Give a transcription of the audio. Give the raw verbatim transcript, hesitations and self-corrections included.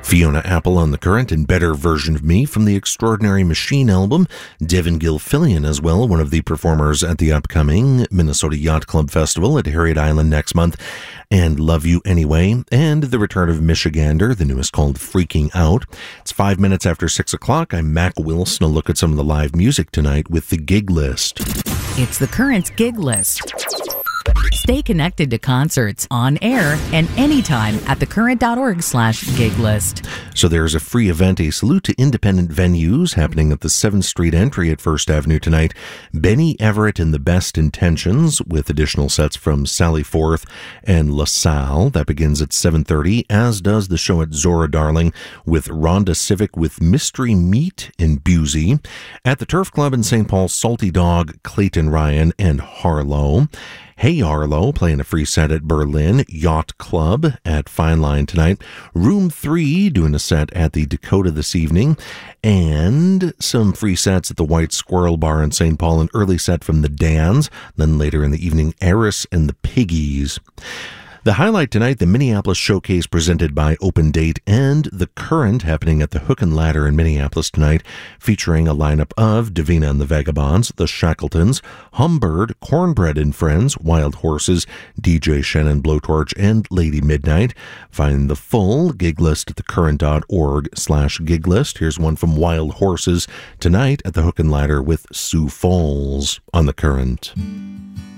Fiona Apple on the Current and Better Version of Me from the Extraordinary Machine album. Devin Gilfillian as well, one of the performers at the upcoming Minnesota Yacht Club Festival at Harriet Island next month. And Love You Anyway, and the return of Michigander, the newest called Freaking Out. It's five minutes after six o'clock. I'm Mac Wilson. A look at some of the live music tonight with the gig list. It's the Current's gig list. Stay connected to concerts on air and anytime at thecurrent.org slash gig list. So there's a free event, a salute to independent venues, happening at the seventh Street entry at First Avenue tonight. Benny Everett and the Best Intentions, with additional sets from Sally Forth and LaSalle. That begins at seven thirty, as does the show at Zora Darling with Rhonda Civic with Mystery Meat in Busey. At the Turf Club in Saint Paul, Salty Dog, Clayton Ryan, and Harlow. Hey Arlo playing a free set at Berlin. Yacht Club at Fine Line tonight. Room three doing a set at the Dakota this evening. And some free sets at the White Squirrel Bar in Saint Paul. An early set from the Dans. Then later in the evening, Eris and the Piggies. The highlight tonight, the Minneapolis Showcase presented by Open Date and The Current, happening at the Hook and Ladder in Minneapolis tonight, featuring a lineup of Davina and the Vagabonds, The Shackletons, Humbird, Cornbread and Friends, Wild Horses, D J Shannon Blowtorch, and Lady Midnight. Find the full gig list at thecurrent.org slash gig list. Here's one from Wild Horses tonight at the Hook and Ladder with Sioux Falls on The Current.